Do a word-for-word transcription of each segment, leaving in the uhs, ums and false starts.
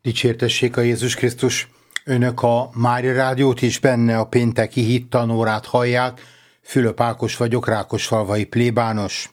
Dicsértessék a Jézus Krisztus! Önök a Mária Rádiót is, benne a pénteki hittanórát hallják. Fülöp Ákos vagyok, rákosfalvai plébános.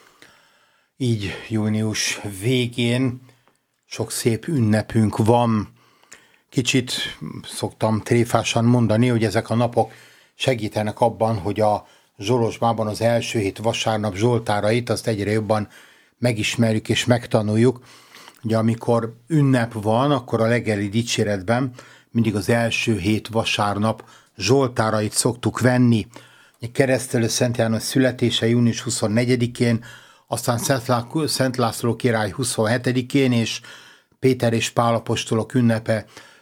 Így június végén sok szép ünnepünk van. Kicsit szoktam tréfásan mondani, hogy ezek a napok segítenek abban, hogy a Zsolozsmában az első hét vasárnap zsoltárait azt egyre jobban megismerjük és megtanuljuk. Ugye amikor ünnep van, akkor a reggeli dicséretben mindig az első hét vasárnap zsoltárait szoktuk venni. Keresztelő Szent János születése június huszonnegyedikén, aztán Szent László király huszonhetedikén, és Péter és Pál apostolok ünnepe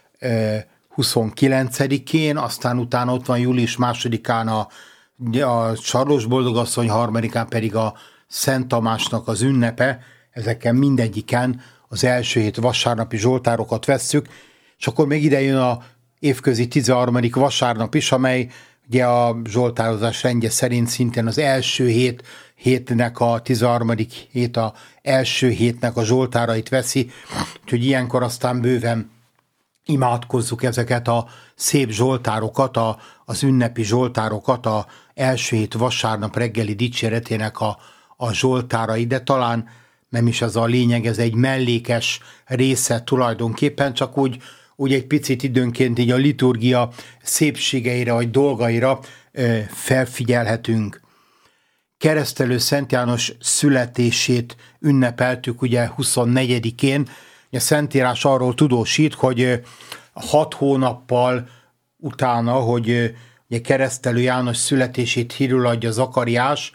huszonkilencedikén, aztán utána ott van július másodikán a, a Sarlós Boldogasszony, harmadikán pedig a Szent Tamásnak az ünnepe. Ezeken mindegyiken az első hét vasárnapi zsoltárokat vesszük, és akkor még ide jön a évközi tizenharmadik vasárnap is, amely ugye a zsoltározás rendje szerint szintén az első hét, hétnek a tizenharmadik hét a első hétnek a zsoltárait veszi, úgyhogy ilyenkor aztán bőven imádkozzuk ezeket a szép zsoltárokat, a, az ünnepi zsoltárokat, a első hét vasárnap reggeli dicséretének a, a zsoltárai, de talán nem is ez a lényeg, ez egy mellékes része tulajdonképpen, csak úgy, úgy egy picit időnként így a liturgia szépségeire vagy dolgaira ö, felfigyelhetünk. Keresztelő Szent János születését ünnepeltük ugye huszonnegyedikén. A Szentírás arról tudósít, hogy hat hónappal utána, hogy ugye Keresztelő János születését hírül adja Zakariás,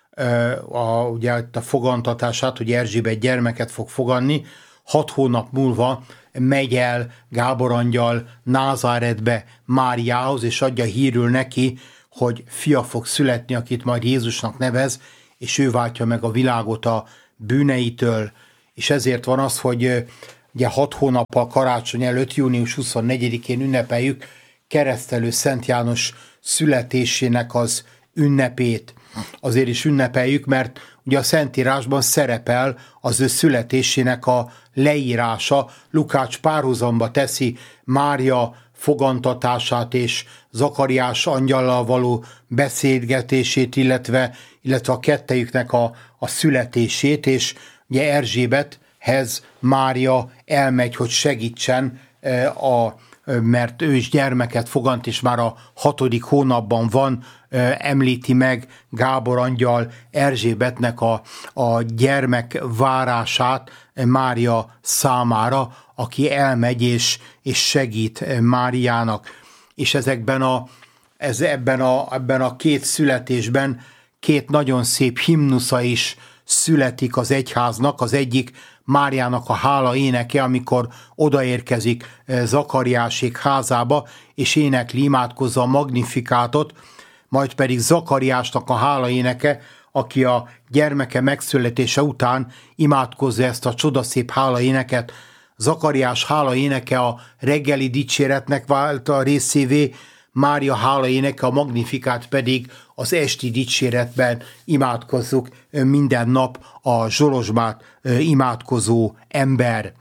a, ugye a fogantatását, hogy Erzsébet gyermeket fog foganni, hat hónap múlva megy el Gábor angyal Názáretbe Máriához, és adja hírül neki, hogy fia fog születni, akit majd Jézusnak nevez, és ő váltja meg a világot a bűneitől. És ezért van az, hogy ugye hat hónappal karácsony előtt, június huszonnegyedikén ünnepeljük Keresztelő Szent János születésének az ünnepét. Azért is ünnepeljük, mert ugye a Szentírásban szerepel az ő születésének a leírása. Lukács párhuzamba teszi Mária fogantatását és Zakariás angyallal való beszélgetését, illetve, illetve a kettejüknek a, a születését, és ugye Erzsébethez Mária elmegy, hogy segítsen, a, mert ő is gyermeket fogant, és már a hatodik hónapban van, említi meg Gábor angyal Erzsébetnek a, a gyermek várását Mária számára, aki elmegy és, és segít Máriának. És ezekben a, ez, ebben, a, ebben a két születésben két nagyon szép himnusza is születik az egyháznak. Az egyik Máriának a hála éneke, amikor odaérkezik Zakariásék házába, és énekli, imádkozza a Magnifikátot, majd pedig Zakariásnak a hála éneke, aki a gyermeke megszületése után imádkozza ezt a csodaszép hála éneket. Zakariás hála éneke a reggeli dicséretnek vált a részévé, Mária hála éneke, a Magnifikát pedig az esti dicséretben imádkozzuk minden nap a Zsolozsmát imádkozó ember.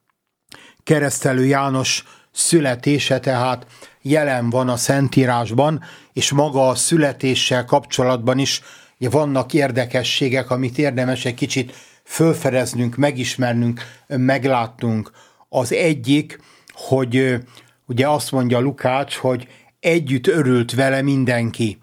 Keresztelő János születése tehát jelen van a Szentírásban, és maga a születéssel kapcsolatban is vannak érdekességek, amit érdemes egy kicsit fölfedeznünk, megismernünk, meglátnunk. Az egyik, hogy ugye azt mondja Lukács, hogy együtt örült vele mindenki.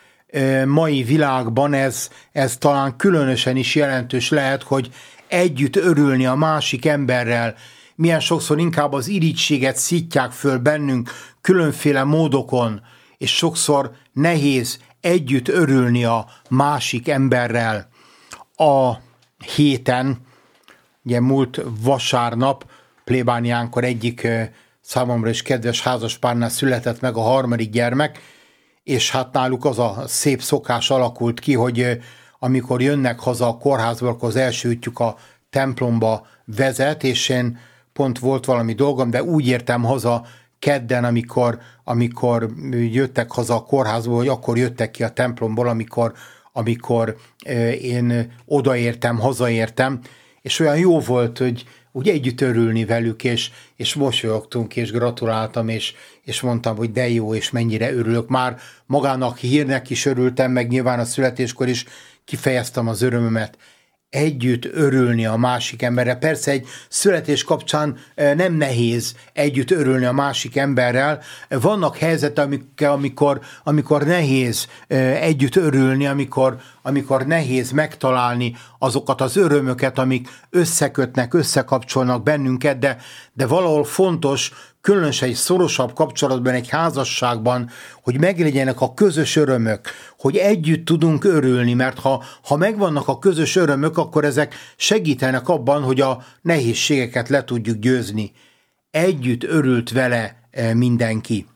Mai világban ez, ez talán különösen is jelentős lehet, hogy együtt örülni a másik emberrel. Milyen sokszor inkább az irítséget szítják föl bennünk különféle módokon, és sokszor nehéz együtt örülni a másik emberrel. A héten, ugye múlt vasárnap, plébániánkor egyik számomra is kedves házaspárnál született meg a harmadik gyermek, és hát náluk az a szép szokás alakult ki, hogy amikor jönnek haza a kórházból, akkor az első útjuk a templomba vezet, és én pont volt valami dolgom, de úgy értem haza kedden, amikor, amikor jöttek haza a kórházból, hogy akkor jöttek ki a templomból, amikor, amikor én odaértem, hazaértem, és olyan jó volt, hogy úgy együtt örülni velük, és, és mosolyogtunk, és gratuláltam, és, és mondtam, hogy de jó, és mennyire örülök. Már magának hírnek is örültem, meg nyilván a születéskor is kifejeztem az örömömet. Együtt örülni a másik emberrel. Persze egy születés kapcsán nem nehéz együtt örülni a másik emberrel. Vannak helyzetek, amikor, amikor nehéz együtt örülni, amikor, amikor nehéz megtalálni azokat az örömöket, amik összekötnek, összekapcsolnak bennünket, de, de valahol fontos, különösen egy szorosabb kapcsolatban, egy házasságban, hogy meglegyenek a közös örömök, hogy együtt tudunk örülni, mert ha, ha megvannak a közös örömök, akkor ezek segítenek abban, hogy a nehézségeket le tudjuk győzni. Együtt örült vele mindenki.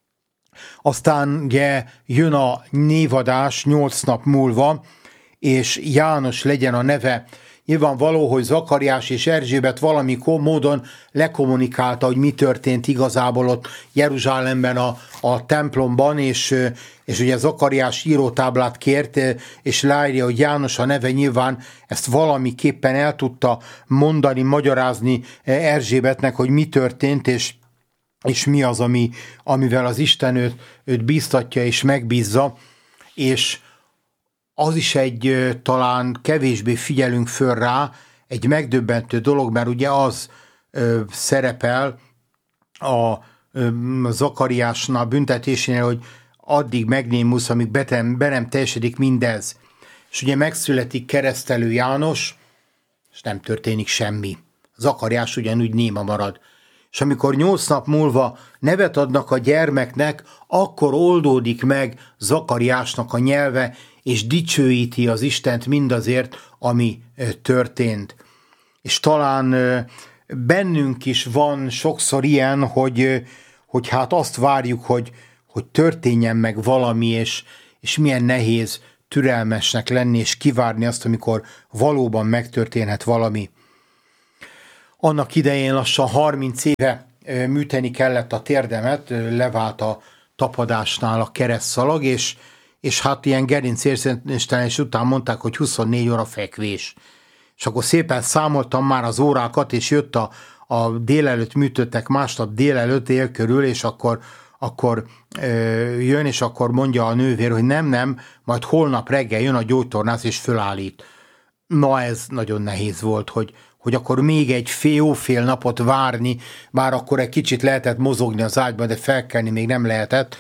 Aztán ugye jön a névadás nyolc nap múlva, és János legyen a neve. Nyilvánvaló, hogy Zakariás és Erzsébet valamikor módon lekommunikálta, hogy mi történt igazából ott Jeruzsálemben a, a templomban, és, és ugye Zakariás írótáblát kért, és leírja, hogy János a neve, nyilván ezt valamiképpen el tudta mondani, magyarázni Erzsébetnek, hogy mi történt, és, és mi az, ami, amivel az Isten őt, őt bíztatja és megbízza, és az is egy talán kevésbé figyelünk föl rá, egy megdöbbentő dolog, mert ugye az ö, szerepel a ö, Zakariásnál büntetésénél, hogy addig megnémulsz, amíg be nem, be nem teljesedik mindez. És ugye megszületik keresztelő János, és nem történik semmi. Zakariás ugyanúgy néma marad. És amikor nyolc nap múlva nevet adnak a gyermeknek, akkor oldódik meg Zakariásnak a nyelve, és dicsőíti az Istent mindazért, ami történt. És talán bennünk is van sokszor ilyen, hogy, hogy hát azt várjuk, hogy, hogy történjen meg valami, és, és milyen nehéz türelmesnek lenni, és kivárni azt, amikor valóban megtörténhet valami. Annak idején lassan harminc éve műteni kellett a térdemet, levált a tapadásnál a keresztszalag, és, és hát ilyen gerincérszentéstelés után mondták, hogy huszonnégy óra fekvés. És akkor szépen számoltam már az órákat, és jött a, a délelőtt műtöttek másnap délelőtt dél körül, és akkor, akkor ö, jön, és akkor mondja a nővér, hogy nem, nem, majd holnap reggel jön a gyógytornász, és fölállít. Na ez nagyon nehéz volt, hogy, hogy akkor még egy fél, jó fél napot várni, bár akkor egy kicsit lehetett mozogni az ágyban, de felkelni még nem lehetett,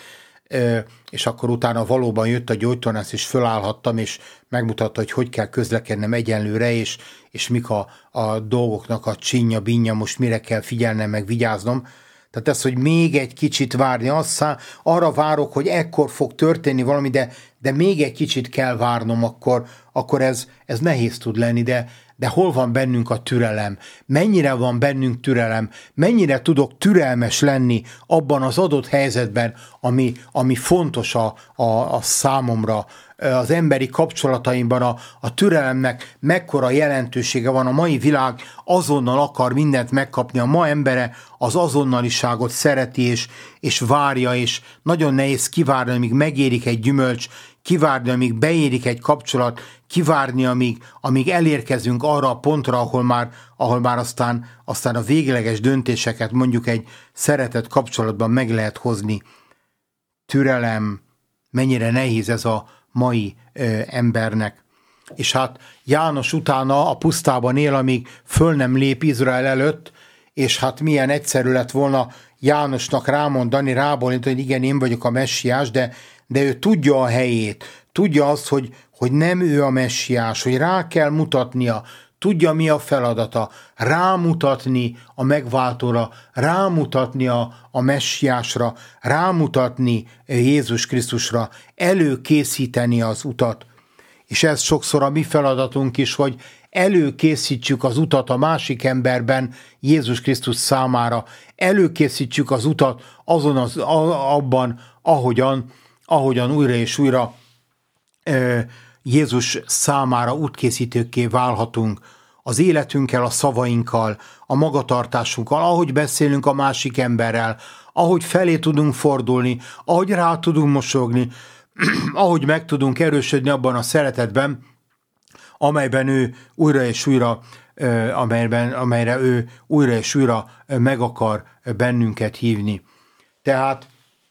és akkor utána valóban jött a gyógytornász, és fölállhattam, és megmutatta, hogy hogy kell közlekednem egyenlőre, és, és mik a, a dolgoknak a csinja, binja, most mire kell figyelnem, meg vigyáznom. Tehát ez, hogy még egy kicsit várni, aztán arra várok, hogy ekkor fog történni valami, de, de még egy kicsit kell várnom, akkor, akkor ez, ez nehéz tud lenni, de, de hol van bennünk a türelem? Mennyire van bennünk türelem? Mennyire tudok türelmes lenni abban az adott helyzetben, ami, ami fontos a, a, a számomra, az emberi kapcsolataimban a, a türelemnek mekkora jelentősége van. A mai világ azonnal akar mindent megkapni, a ma embere az azonnaliságot szereti és, és várja, és nagyon nehéz kivárni, amíg megérik egy gyümölcs, kivárni, amíg beérik egy kapcsolat, kivárni, amíg, amíg elérkezünk arra a pontra, ahol már, ahol már aztán, aztán a végleges döntéseket mondjuk egy szeretett kapcsolatban meg lehet hozni. Türelem, mennyire nehéz ez a mai ö, embernek. És hát János utána a pusztában él, amíg föl nem lép Izrael előtt, és hát milyen egyszerű lett volna Jánosnak rámondani, rábólintani, hogy igen, én vagyok a messiás, de, de ő tudja a helyét, tudja azt, hogy, hogy nem ő a messiás, hogy rá kell mutatnia, tudja, mi a feladata, rámutatni a megváltóra, rámutatni a, a messiásra, rámutatni Jézus Krisztusra, előkészíteni az utat. És ez sokszor a mi feladatunk is, hogy előkészítsük az utat a másik emberben Jézus Krisztus számára, előkészítsük az utat azon az, abban, ahogyan, ahogyan újra és újra e, Jézus számára útkészítőkké válhatunk, az életünkkel, a szavainkkal, a magatartásunkkal, ahogy beszélünk a másik emberrel, ahogy felé tudunk fordulni, ahogy rá tudunk mosolyogni, ahogy meg tudunk erősödni abban a szeretetben, amelyben ő újra és újra amelyben, amelyre ő újra és újra meg akar bennünket hívni. Tehát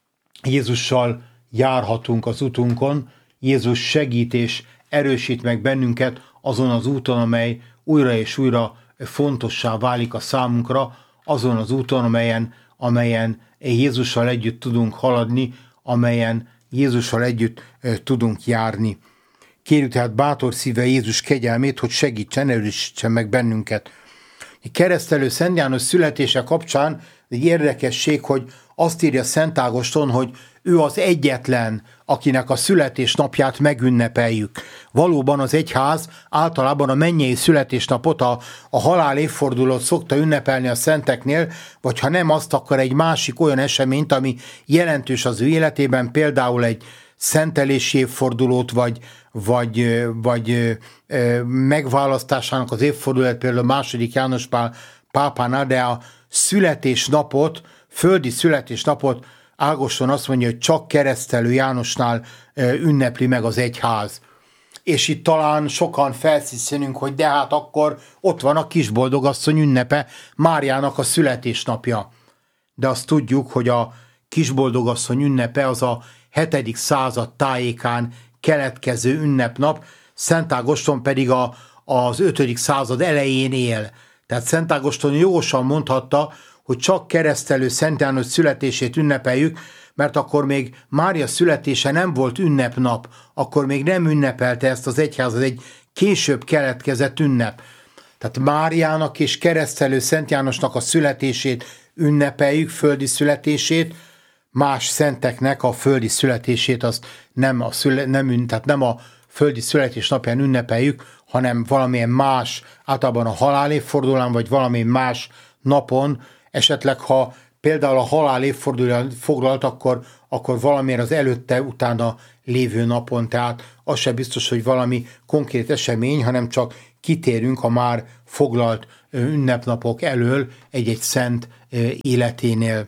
Jézussal járhatunk az utunkon, Jézus segít és erősít meg bennünket azon az úton, amely újra és újra fontossá válik a számunkra, azon az úton, amelyen, amelyen Jézussal együtt tudunk haladni, amelyen Jézussal együtt tudunk járni. Kérjük tehát bátor szíve Jézus kegyelmét, hogy segítsen, erősítsen meg bennünket. A keresztelő Szent János születése kapcsán egy érdekesség, hogy azt írja Szent Ágoston, hogy ő az egyetlen, akinek a születésnapját megünnepeljük. Valóban az egyház általában a mennyei születésnapot, a, a halál évfordulót szokta ünnepelni a szenteknél, vagy ha nem azt, akkor egy másik olyan eseményt, ami jelentős az ő életében, például egy szentelési évfordulót, vagy, vagy, vagy ö, megválasztásának az évfordulót, például a második János Pál pápánál, de a születésnapot, földi születésnapot Ágoston azt mondja, hogy csak Keresztelő Jánosnál ünnepli meg az egyház. És itt talán sokan felszíszenünk, hogy de hát akkor ott van a Kisboldogasszony ünnepe, Máriának a születésnapja. De azt tudjuk, hogy a Kisboldogasszony ünnepe az a hetedik század tájékán keletkező ünnepnap, Szent Ágoston pedig a, az ötödik század elején él. Tehát Szent Ágoston jogosan mondhatta, hogy csak Keresztelő Szent János születését ünnepeljük, mert akkor még Mária születése nem volt ünnepnap, akkor még nem ünnepelte ezt az egyház, az egy később keletkezett ünnep. Tehát Máriának és Keresztelő Szent Jánosnak a születését ünnepeljük, földi születését, más szenteknek a földi születését azt nem a, szüle, nem, tehát nem a földi születésnapján ünnepeljük, hanem valamilyen más, általában a halál évfordulón, vagy valamilyen más napon, esetleg ha például a halál évfordulón foglalt, akkor, akkor valamiért az előtte, utána lévő napon, tehát az sem biztos, hogy valami konkrét esemény, hanem csak kitérünk a már foglalt ünnepnapok elől egy-egy szent életénél.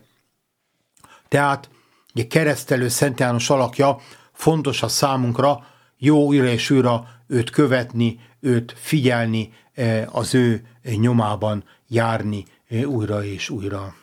Tehát egy keresztelő Szent János alakja fontos a számunkra, jó újra és újra őt követni, őt figyelni, az ő nyomában járni újra és újra.